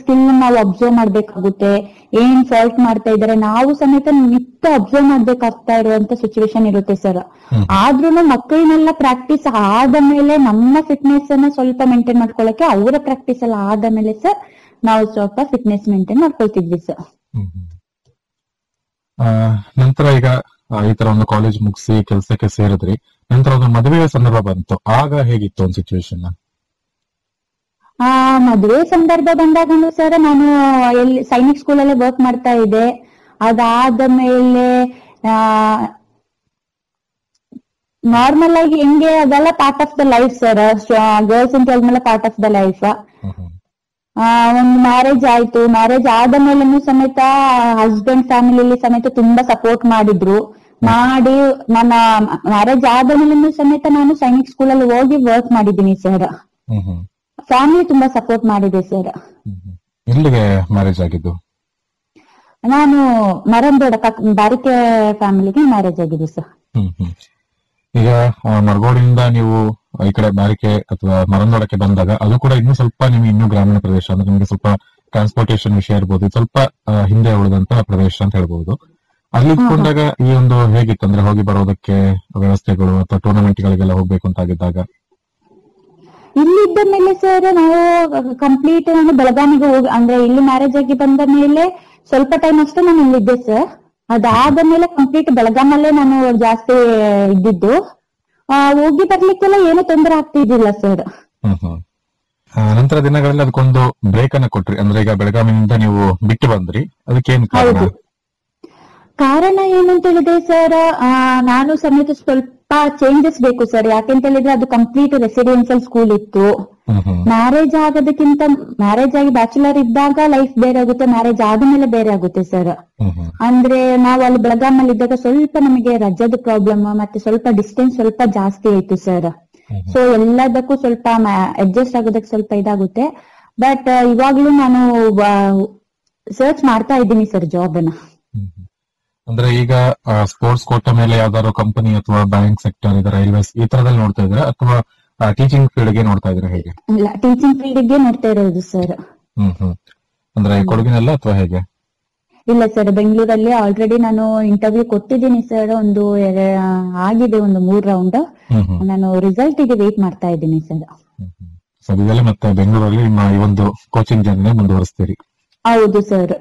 Skill ನಾವು observe ಮಾಡ್ಬೇಕಾಗುತ್ತೆ, ಏನ್ ಫಾಲ್ಟ್ ಮಾಡ್ತಾ ಇದಾರೆ ನಾವು ಸಮೇತ ನಿತ್ಯ ಅಬ್ಸರ್ವ್ ಮಾಡ್ಬೇಕಾಗ್ತಾ ಇರುವಂತ ಸಿಚುವೇಶನ್ ಇರುತ್ತೆ ಸರ್. ಆದ್ರೂನು ಮಕ್ಕಳನ್ನೆಲ್ಲ ಪ್ರಾಕ್ಟೀಸ್ ಆದ ಮೇಲೆ ನಮ್ಮ ಫಿಟ್ನೆಸ್ ಅನ್ನ ಸ್ವಲ್ಪ ಮೇಂಟೈನ್ ಮಾಡ್ಕೊಳಕ್ಕೆ ಅವರ ಪ್ರಾಕ್ಟೀಸ್ ಎಲ್ಲ ಆದ ಮೇಲೆ ಸರ್ ನಾವು ಸ್ವಲ್ಪ ಫಿಟ್ನೆಸ್ ಮೇಂಟೈನ್ ಮಾಡ್ಕೊಳ್ತಿದ್ವಿ ಸರ್. ನಂತರ ಈಗ ಈ ತರ ಒಂದು ಕಾಲೇಜ್ ಮುಗಿಸಿ ಕೆಲಸಕ್ಕೆ ಸೇರಿದ್ರಿ, ನಂತರ ಒಂದು ಮದುವೆಯ ಸಂದರ್ಭ ಬಂತು, ಆಗ ಹೇಗಿತ್ತು ಒಂದು ಸಿಚುವೇಶನ್? ಮದುವೆ ಸಂದರ್ಭ ಬಂದಾಗನು ಸರ್ ನಾನು ಎಲ್ಲಿ ಸೈನಿಕ್ ಸ್ಕೂಲಲ್ಲೇ ವರ್ಕ್ ಮಾಡ್ತಾ ಇದ್ದೆ. ಅದಾದ ಮೇಲೆ ನಾರ್ಮಲ್ ಆಗಿ ಹೆಂಗೆ ಅದೆಲ್ಲ part of the life sir. Girls ಅಂತ ಹೇಳಿದ್ಮೇಲೆ ಪಾರ್ಟ್ ಆಫ್ ದ ಲೈಫ್. ಒಂದು ಮ್ಯಾರೇಜ್ ಆಯ್ತು. ಮ್ಯಾರೇಜ್ ಆದ ಮೇಲೂ ಸಮೇತ ಹಸ್ಬೆಂಡ್ ಫ್ಯಾಮಿಲಿ ಸಮೇತ ತುಂಬಾ ಸಪೋರ್ಟ್ ಮಾಡಿದ್ರು. ಮಾಡಿ ನನ್ನ ಮ್ಯಾರೇಜ್ ಆದ ಮೇಲೂ ಸಮೇತ ನಾನು ಸೈನಿಕ್ ಸ್ಕೂಲಲ್ಲಿ ಹೋಗಿ ವರ್ಕ್ ಮಾಡಿದ್ದೀನಿ ಸರ್. ಫ್ಯಾಮಿಲಿ ತುಂಬಾ ಸಪೋರ್ಟ್ ಮಾಡಿದೆ ಸರ್. ಎಲ್ಲಿಗೆ ಮ್ಯಾರೇಜ್ ಆಗಿದ್ದು? ನಾನು ಮರಂದೋಡ ಬಾರಿಕೆ ಫ್ಯಾಮಿಲಿಗೆ ಮ್ಯಾರೇಜ್ ಆಗಿದೆ ಸರ್. ಈಗ ಮರಗೋಡಿಂದ ನೀವು ಈ ಕಡೆ ಬಾರಿಕೆ ಅಥವಾ ಮರಂದೋಡಕ್ಕೆ ಬಂದಾಗ ಅದು ಕೂಡ ಇನ್ನೂ ಸ್ವಲ್ಪ ನಿಮ್ಗೆ ಇನ್ನೂ ಗ್ರಾಮೀಣ ಪ್ರದೇಶ ಅಂದ್ರೆ ನಿಮ್ಗೆ ಸ್ವಲ್ಪ ಟ್ರಾನ್ಸ್ಪೋರ್ಟೇಶನ್ ವಿಷಯ ಇರ್ಬೋದು, ಸ್ವಲ್ಪ ಹಿಂದೆ ಉಳಿದಂತ ಪ್ರದೇಶ ಅಂತ ಹೇಳ್ಬಹುದು. ಅಲ್ಲಿ ಇಟ್ಕೊಂಡಾಗ ಈ ಒಂದು ಹೇಗಿತ್ತು ಅಂದ್ರೆ ಹೋಗಿ ಬರೋದಕ್ಕೆ ವ್ಯವಸ್ಥೆಗಳು ಅಥವಾ ಟೂರ್ನಮೆಂಟ್ ಗಳಿಗೆಲ್ಲ ಹೋಗ್ಬೇಕು ಅಂತ ಆಗಿದ್ದಾಗ? ಇಲ್ಲಿದ್ದ ಮೇಲೆ ಸರ್ ನಾವು ಕಂಪ್ಲೀಟ್ ನಾನು ಬೆಳಗಾವಿಗೆ ಹೋಗಿ ಅಂದ್ರೆ ಇಲ್ಲಿ ಮ್ಯಾರೇಜ್ ಆಗಿ ಬಂದ ಮೇಲೆ ಸ್ವಲ್ಪ ಟೈಮ್ ಅಷ್ಟೇ ನಾನು ಇಲ್ಲಿದ್ದೆ ಸರ್. ಅದಾದ ಮೇಲೆ ಕಂಪ್ಲೀಟ್ ಬೆಳಗಾಮಲ್ಲೇ ನಾನು ಜಾಸ್ತಿ ಇದ್ದಿದ್ದು. ಹೋಗಿ ಬರ್ಲಿಕ್ಕೆಲ್ಲ ಏನು ತೊಂದರೆ ಆಗ್ತಿದ್ದಿಲ್ಲ ಸರ್. ನಂತರ ದಿನಗಳಲ್ಲಿ ಅದಕ್ಕೊಂದು ಬ್ರೇಕ್ ಅನ್ನ ಕೊಟ್ರಿ, ಅಂದ್ರೆ ಈಗ ಬೆಳಗಾವಿನಿಂದ ನೀವು ಬಿಟ್ಟು ಬಂದ್ರಿ, ಅದಕ್ಕೇನು ಕಾರಣ? ಕಾರಣ ಏನಂತ ಹೇಳಿದ್ರೆ ಸರ್, ನಾನು ಸಮೇತ ಸ್ವಲ್ಪ ಚೇಂಜಸ್ ಬೇಕು ಸರ್. ಯಾಕೆಂತ ಹೇಳಿದ್ರೆ ಅದು ಕಂಪ್ಲೀಟ್ ರೆಸಿಡೆನ್ಸಿಯಲ್ ಸ್ಕೂಲ್ ಇತ್ತು. ಮ್ಯಾರೇಜ್ ಆಗೋದಕ್ಕಿಂತ ಮ್ಯಾರೇಜ್ ಆಗಿ ಬ್ಯಾಚುಲರ್ ಇದ್ದಾಗ ಲೈಫ್ ಬೇರೆ ಆಗುತ್ತೆ, ಮ್ಯಾರೇಜ್ ಆದ್ಮೇಲೆ ಬೇರೆ ಆಗುತ್ತೆ ಸರ್. ಅಂದ್ರೆ ನಾವು ಅಲ್ಲಿ ಬೆಳಗಾಮಲ್ಲಿ ಇದ್ದಾಗ ಸ್ವಲ್ಪ ನಮಗೆ ರಜದ ಪ್ರಾಬ್ಲಮ್ ಮತ್ತೆ ಸ್ವಲ್ಪ ಡಿಸ್ಟೆನ್ಸ್ ಸ್ವಲ್ಪ ಜಾಸ್ತಿ ಆಯ್ತು ಸರ್. ಸೊ ಎಲ್ಲದಕ್ಕೂ ಸ್ವಲ್ಪ ಅಡ್ಜಸ್ಟ್ ಆಗೋದಕ್ಕೆ ಸ್ವಲ್ಪ ಇದಾಗುತ್ತೆ. ಬಟ್ ಇವಾಗ್ಲೂ ನಾನು ಸರ್ಚ್ ಮಾಡ್ತಾ ಇದ್ದೀನಿ ಸರ್ ಜಾಬ್ ಅನ್ನ. ಅಂದ್ರೆ ಈಗ ಸ್ಪೋರ್ಟ್ಸ್ ಕೋಟಾ ಮೇಲೆ ಯಾವ್ದಾದ್ರು ಕಂಪನಿ ಅಥವಾ ಬ್ಯಾಂಕ್ ಸೆಕ್ಟರ್ ಇದೆ, ರೈಲ್ವೇಸ್ ಈ ತರದಲ್ಲಿ ನೋಡ್ತಾ ಇದ್ರೆ ಅಥವಾ ಟೀಚಿಂಗ್ ಫೀಲ್ಡ್ ಗೆ ನೋಡ್ತಾ ಇದ್ರೆ ಹೇಗೆ? ಇಲ್ಲ, ಟೀಚಿಂಗ್ ಫೀಲ್ಡ್ ಗೆ ನೋಡ್ತಾ ಇರೋದು ಸರ್. ಅಂದ್ರೆ ಕೊಡಗಿನಲ್ಲ ಅಥವಾ ಹೇಗೆ? ಇಲ್ಲ ಸರ್, ಬೆಂಗಳೂರಲ್ಲಿ ಆಲ್ರೆಡಿ ನಾನು ಇಂಟರ್ವ್ಯೂ ಕೊಟ್ಟಿದ್ದೀನಿ ಸರ್. ಆಗಿದೆ ಒಂದು 3 ರೌಂಡ್. ನಾನು ರಿಸಲ್ಟ್ ಗೆ ವೇಟ್ ಮಾಡ್ತಾ ಇದ್ದೀನಿ ಸರ್. ಸದ್ಯದಲ್ಲೇ ಮತ್ತೆ ಬೆಂಗಳೂರಲ್ಲಿ ನಿಮ್ಮ ಈ ಒಂದು ಕೋಚಿಂಗ್ ಜರ್ನಿ ಮುಂದುವರಿಸ್ತೀರಿ? ಹೌದು ಸರ್.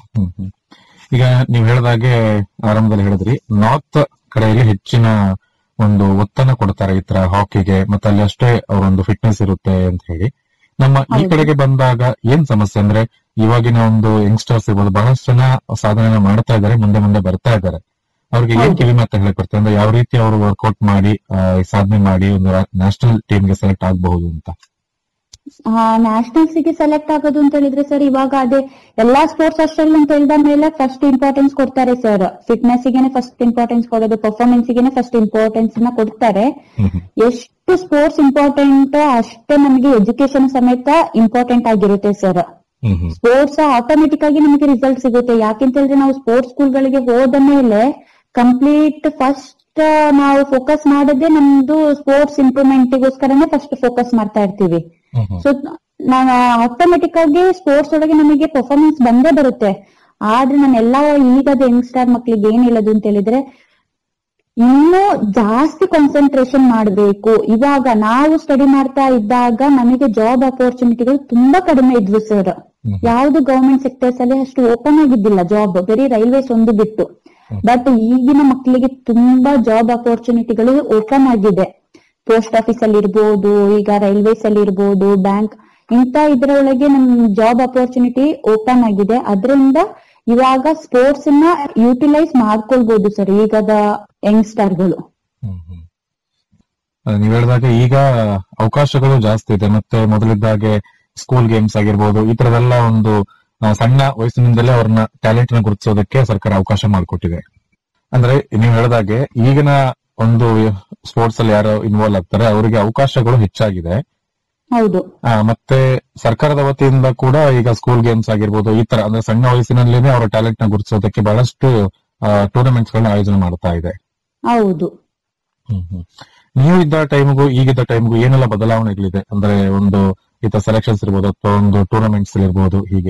ಈಗ ನೀವು ಹೇಳಿದಾಗೆ ಆರಂಭದಲ್ಲಿ ಹೇಳಿದ್ರಿ, ನಾರ್ತ್ ಕಡೆಯಲ್ಲಿ ಹೆಚ್ಚಿನ ಒಂದು ಒತ್ತನ್ನ ಕೊಡ್ತಾರೆ ಈ ತರ ಹಾಕಿಗೆ, ಮತ್ತೆ ಅಲ್ಲಿ ಅಷ್ಟೇ ಅವರೊಂದು ಫಿಟ್ನೆಸ್ ಇರುತ್ತೆ ಅಂತ ಹೇಳಿ. ನಮ್ಮ ಈ ಕಡೆಗೆ ಬಂದಾಗ ಏನ್ ಸಮಸ್ಯೆ ಅಂದ್ರೆ, ಇವಾಗಿನ ಒಂದು ಯಂಗ್ಸ್ಟರ್ಸ್ ಇರ್ಬೋದು, ಬಹಳಷ್ಟು ಜನ ಸಾಧನೆ ಮಾಡ್ತಾ ಇದ್ದಾರೆ, ಮುಂದೆ ಮುಂದೆ ಬರ್ತಾ ಇದ್ದಾರೆ. ಅವ್ರಿಗೆ ಏನ್ ಕಿವಿ ಮಾತು ಹೇಳಕ್ ಬರ್ತದೆ ಅಂದ್ರೆ, ಯಾವ ರೀತಿ ಅವರು ವರ್ಕೌಟ್ ಮಾಡಿ ಸಾಧನೆ ಮಾಡಿ ಒಂದು ನ್ಯಾಷನಲ್ ಟೀಮ್ಗೆ ಸೆಲೆಕ್ಟ್ ಆಗಬಹುದು ಅಂತ? ನ್ಯಾಷನಲ್ಸ್ ಗೆ ಸೆಲೆಕ್ಟ್ ಆಗೋದು ಅಂತ ಹೇಳಿದ್ರೆ ಸರ್, ಇವಾಗ ಅದೇ ಎಲ್ಲಾ ಸ್ಪೋರ್ಟ್ಸ್ ಅಷ್ಟರಲ್ಲಿ ಅಂತ ಹೇಳಿದ ಮೇಲೆ ಫಸ್ಟ್ ಇಂಪಾರ್ಟೆನ್ಸ್ ಕೊಡ್ತಾರೆ ಸರ್. ಫಿಟ್ನೆಸ್ ಗೆನೆ ಫಸ್ಟ್ ಇಂಪಾರ್ಟೆನ್ಸ್ ಕೊಡೋದು, ಪರ್ಫಾರ್ಮೆನ್ಸ್ ಗೆನೆ ಫಸ್ಟ್ ಇಂಪಾರ್ಟೆನ್ಸ್ ನ ಕೊಡ್ತಾರೆ. ಎಷ್ಟು ಸ್ಪೋರ್ಟ್ಸ್ ಇಂಪಾರ್ಟೆಂಟ್ ಅಷ್ಟೇ ನಮಗೆ ಎಜುಕೇಶನ್ ಸಮೇತ ಇಂಪಾರ್ಟೆಂಟ್ ಆಗಿರುತ್ತೆ ಸರ್. ಸ್ಪೋರ್ಟ್ಸ್ ಆಟೋಮೆಟಿಕ್ ಆಗಿ ನಮಗೆ ರಿಸಲ್ಟ್ ಸಿಗುತ್ತೆ. ಯಾಕೆಂತ ಹೇಳಿದ್ರೆ ನಾವು ಸ್ಪೋರ್ಟ್ಸ್ ಸ್ಕೂಲ್ಗಳಿಗೆ ಹೋದ ಮೇಲೆ ಕಂಪ್ಲೀಟ್ ಫಸ್ಟ್ ನಾವು ಫೋಕಸ್ ಮಾಡೋದೇ ನಮ್ದು ಸ್ಪೋರ್ಟ್ಸ್ ಇಂಪ್ರೂವ್ಮೆಂಟ್ಗೋಸ್ಕರನೇ ಫಸ್ಟ್ ಫೋಕಸ್ ಮಾಡ್ತಾ ಇರ್ತೀವಿ. ಸೊ ನಾವು ಆಟೋಮೆಟಿಕ್ ಆಗಿ ಸ್ಪೋರ್ಟ್ಸ್ ಒಳಗೆ ನಮಗೆ ಪರ್ಫಾರ್ಮೆನ್ಸ್ ಬಂದೇ ಬರುತ್ತೆ. ಆದ್ರೆ ನಾನೆಲ್ಲ ಈಗದ ಯಂಗ್ಸ್ಟರ್ ಮಕ್ಳಿಗೆ ಏನ್ ಹೇಳೋದು ಅಂತ ಹೇಳಿದ್ರೆ, ಇನ್ನೂ ಜಾಸ್ತಿ ಕಾನ್ಸಂಟ್ರೇಷನ್ ಮಾಡ್ಬೇಕು. ಇವಾಗ ನಾವು ಸ್ಟಡಿ ಮಾಡ್ತಾ ಇದ್ದಾಗ ನಮಗೆ ಜಾಬ್ ಅಪರ್ಚುನಿಟಿಗಳು ತುಂಬಾ ಕಡಿಮೆ ಇದ್ವು ಸರ್. ಯಾವ್ದು ಗವರ್ಮೆಂಟ್ ಸೆಕ್ಟರ್ಸ್ ಅಲ್ಲಿ ಅಷ್ಟು ಓಪನ್ ಆಗಿದ್ದಿಲ್ಲ ಜಾಬ್, ಬರೀ ರೈಲ್ವೇಸ್ ಒಂದು ಬಿಟ್ಟು. ಬಟ್ ಈಗಿನ ಮಕ್ಕಳಿಗೆ ತುಂಬಾ ಜಾಬ್ ಅಪರ್ಚುನಿಟಿಗಳು ಓಪನ್ ಆಗಿದೆ. ಪೋಸ್ಟ್ ಆಫೀಸ್ ಅಲ್ಲಿ ಇರ್ಬೋದು, ಈಗ ರೈಲ್ವೇಸ್ ಅಲ್ಲಿ ಇರ್ಬೋದು, ಬ್ಯಾಂಕ್, ಇಂತ ಇದ್ರೊಳಗೆ ನಮ್ ಜಾಬ್ ಅಪರ್ಚುನಿಟಿ ಓಪನ್ ಆಗಿದೆ. ಅದರಿಂದ ಇವಾಗ ಸ್ಪೋರ್ಟ್ಸ್ ನ ಯೂಟಿಲೈಸ್ ಮಾಡ್ಕೊಳ್ಬಹುದು ಸರ್ ಈಗದ ಯಂಗ್ಸ್ಟರ್ಗಳು. ನೀವ್ ಹೇಳಿದಾಗ ಈಗ ಅವಕಾಶಗಳು ಜಾಸ್ತಿ ಇದೆ, ಮತ್ತೆ ಮೊದಲಿದ್ದಾಗೆ ಸ್ಕೂಲ್ ಗೇಮ್ಸ್ ಆಗಿರ್ಬೋದು, ಈ ತರದೆಲ್ಲ ಒಂದು ಸಣ್ಣ ವಯಸ್ಸಿನಿಂದಲೇ ಅವ್ರನ್ನ ಟ್ಯಾಲೆಂಟ್ ನ ಗುರುತಿಸೋದಕ್ಕೆ ಸರ್ಕಾರ ಅವಕಾಶ ಮಾಡಿಕೊಟ್ಟಿದೆ. ಅಂದ್ರೆ ನೀವು ಹೇಳಿದಾಗೆ ಈಗಿನ ಒಂದು ಸ್ಪೋರ್ಟ್ಸ್ ಅಲ್ಲಿ ಯಾರು ಇನ್ವಾಲ್ವ್ ಆಗ್ತಾರೆ ಅವರಿಗೆ ಅವಕಾಶಗಳು ಹೆಚ್ಚಾಗಿದೆ. ಹೌದು. ಮತ್ತೆ ಸರ್ಕಾರದ ವತಿಯಿಂದ ಕೂಡ ಈಗ ಸ್ಕೂಲ್ ಗೇಮ್ಸ್ ಆಗಿರ್ಬೋದು, ಈ ತರ ಅಂದ್ರೆ ಸಣ್ಣ ವಯಸ್ಸಿನಲ್ಲೇನೆ ಅವರ ಟ್ಯಾಲೆಂಟ್ ನ ಗುರುತಿಸೋದಕ್ಕೆ ಬಹಳಷ್ಟು ಟೂರ್ನಮೆಂಟ್ಸ್ ಗಳನ್ನ ಆಯೋಜನೆ ಮಾಡ್ತಾ ಇದೆ. ಹೌದು. ನೀವು ಇದ್ದ ಟೈಮ್ಗೂ ಈಗಿದ್ದ ಟೈಮ್ಗೂ ಏನೆಲ್ಲ ಬದಲಾವಣೆಗಳಿದೆ? ಅಂದ್ರೆ ಒಂದು ಈ ತರ ಸೆಲೆಕ್ಷನ್ಸ್ ಇರ್ಬೋದು ಅಥವಾ ಒಂದು ಟೂರ್ನಮೆಂಟ್ಸ್ ಇರ್ಬೋದು, ಹೀಗೆ